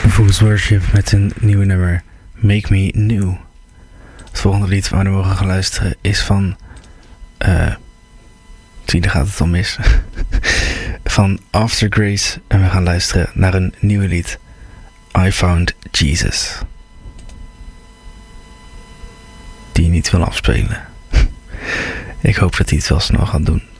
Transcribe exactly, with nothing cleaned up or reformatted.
Fool's Worship met een nieuwe nummer, Make Me New. Het volgende lied waar we mogen gaan luisteren is van... Uh, zie, daar gaat het al mis. van After Grace. En we gaan luisteren naar een nieuwe lied, I Found Jesus. Die je niet wil afspelen. Ik hoop dat hij het wel snel gaat doen.